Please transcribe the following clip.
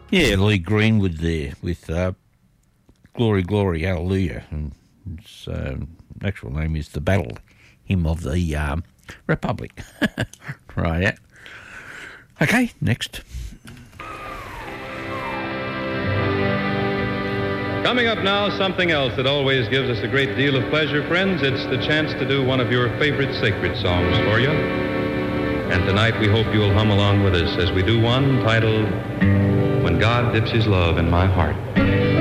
Yeah, Lee Greenwood there with Glory, Glory, Hallelujah. And its actual name is The Battle Hymn of the Republic. Right, yeah. Okay, next. Coming up now, something else that always gives us a great deal of pleasure, friends. It's the chance to do one of your favorite sacred songs for you. And tonight we hope you'll hum along with us as we do one titled, When God Dips His Love in My Heart.